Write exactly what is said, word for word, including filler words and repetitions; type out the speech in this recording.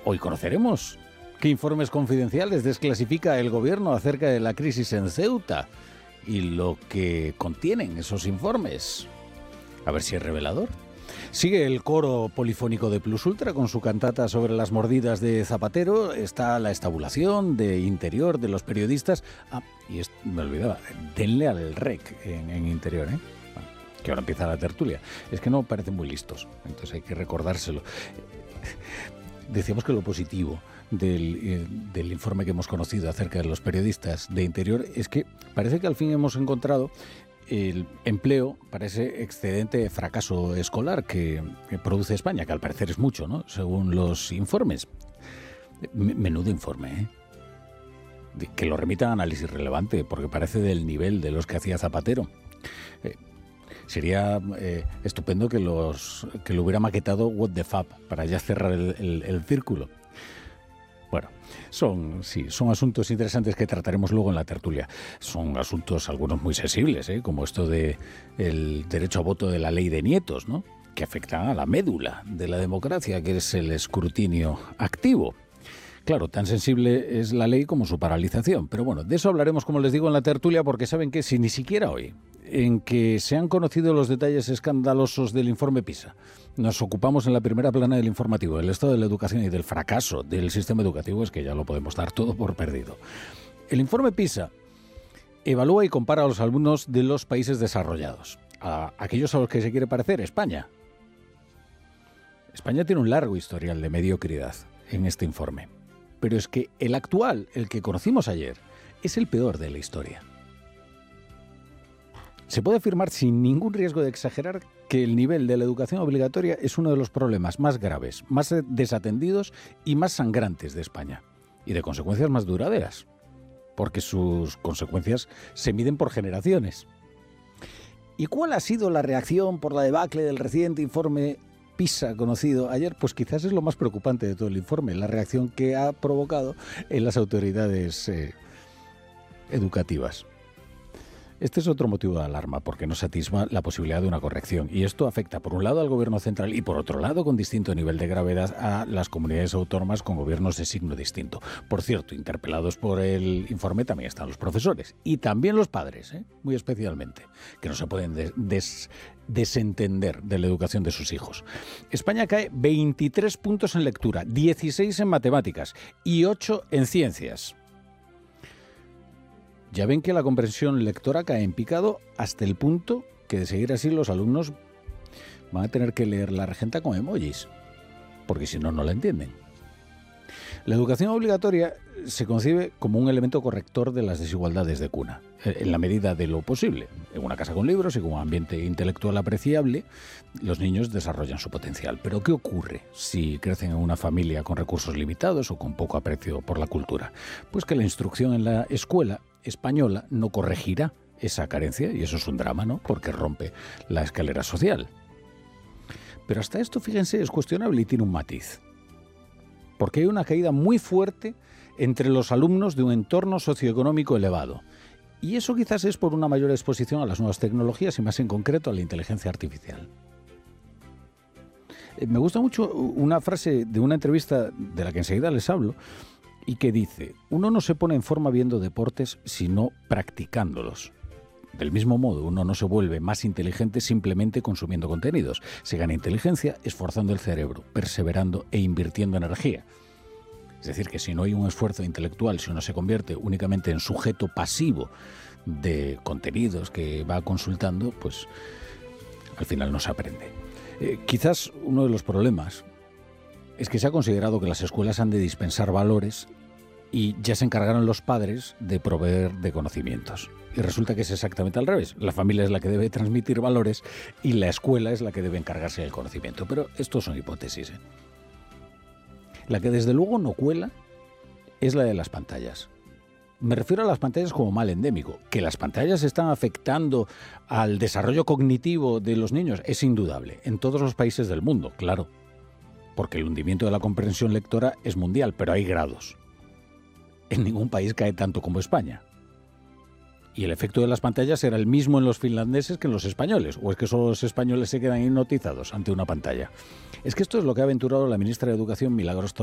Hoy conoceremos qué informes confidenciales desclasifica el gobierno acerca de la crisis en Ceuta y lo que contienen esos informes. A ver si es revelador. Sigue el coro polifónico de Plus Ultra con su cantata sobre las mordidas de Zapatero. Está la estabulación de Interior de los periodistas. Ah, y esto, me olvidaba, denle al rec en, en Interior, ¿eh? Bueno, que ahora empieza la tertulia. Es que no parecen muy listos, entonces hay que recordárselo. Decíamos que lo positivo del, eh, del informe que hemos conocido acerca de los periodistas de Interior es que parece que al fin hemos encontrado el empleo para ese excedente fracaso escolar que, que produce España, que al parecer es mucho, ¿no? Según los informes. M- menudo informe, ¿eh? De, que lo remitan a análisis relevante, porque parece del nivel de los que hacía Zapatero. Eh, sería eh, estupendo que, los, que lo hubiera maquetado What the Fab para ya cerrar el, el, el círculo. Bueno, son, sí, son asuntos interesantes que trataremos luego en la tertulia. Son asuntos algunos muy sensibles, ¿eh? Como esto de el derecho a voto de la ley de nietos, ¿no? Que afectan a la médula de la democracia, que es el escrutinio activo. Claro, tan sensible es la ley como su paralización. Pero bueno, de eso hablaremos, como les digo, en la tertulia, porque saben que si ni siquiera hoy, en que se han conocido los detalles escandalosos del informe PISA, nos ocupamos en la primera plana del informativo del estado de la educación y del fracaso del sistema educativo, es que ya lo podemos dar todo por perdido. El informe PISA evalúa y compara a los alumnos de los países desarrollados, a aquellos a los que se quiere parecer España. España tiene un largo historial de mediocridad en este informe, pero es que el actual, el que conocimos ayer, es el peor de la historia. Se puede afirmar sin ningún riesgo de exagerar que el nivel de la educación obligatoria es uno de los problemas más graves, más desatendidos y más sangrantes de España, y de consecuencias más duraderas, porque sus consecuencias se miden por generaciones. ¿Y cuál ha sido la reacción por la debacle del reciente informe PISA conocido ayer? Pues quizás es lo más preocupante de todo el informe, la reacción que ha provocado en las autoridades eh, educativas. Este es otro motivo de alarma, porque no se atisba la posibilidad de una corrección. Y esto afecta, por un lado, al gobierno central y, por otro lado, con distinto nivel de gravedad, a las comunidades autónomas con gobiernos de signo distinto. Por cierto, interpelados por el informe también están los profesores y también los padres, ¿eh? Muy especialmente, que no se pueden des- des- desentender de la educación de sus hijos. España cae veintitrés puntos en lectura, dieciséis en matemáticas y ocho en ciencias. Ya ven que la comprensión lectora cae en picado hasta el punto que, de seguir así, los alumnos van a tener que leer la regenta con emojis, porque si no, no la entienden. La educación obligatoria se concibe como un elemento corrector de las desigualdades de cuna, en la medida de lo posible. En una casa con libros y con un ambiente intelectual apreciable, los niños desarrollan su potencial. Pero ¿qué ocurre si crecen en una familia con recursos limitados o con poco aprecio por la cultura? Pues que la instrucción en la escuela española no corregirá esa carencia, y eso es un drama, ¿no? Porque rompe la escalera social. Pero hasta esto, fíjense, es cuestionable y tiene un matiz. Porque hay una caída muy fuerte entre los alumnos de un entorno socioeconómico elevado. Y eso quizás es por una mayor exposición a las nuevas tecnologías y más en concreto a la inteligencia artificial. Me gusta mucho una frase de una entrevista de la que enseguida les hablo, y que dice: uno no se pone en forma viendo deportes, sino practicándolos. Del mismo modo, uno no se vuelve más inteligente simplemente consumiendo contenidos. Se gana inteligencia esforzando el cerebro, perseverando e invirtiendo energía. Es decir, que si no hay un esfuerzo intelectual, si uno se convierte únicamente en sujeto pasivo de contenidos que va consultando, pues al final no se aprende. Eh, quizás uno de los problemas es que se ha considerado que las escuelas han de dispensar valores y ya se encargaron los padres de proveer de conocimientos. Y resulta que es exactamente al revés. La familia es la que debe transmitir valores y la escuela es la que debe encargarse del conocimiento. Pero esto son hipótesis, ¿eh? La que desde luego no cuela es la de las pantallas. Me refiero a las pantallas como mal endémico. Que las pantallas están afectando al desarrollo cognitivo de los niños es indudable. En todos los países del mundo, claro. Porque el hundimiento de la comprensión lectora es mundial, pero hay grados. En ningún país cae tanto como España. Y el efecto de las pantallas era el mismo en los finlandeses que en los españoles. ¿O es que solo los españoles se quedan hipnotizados ante una pantalla? Es que esto es lo que ha aventurado la ministra de Educación, Milagros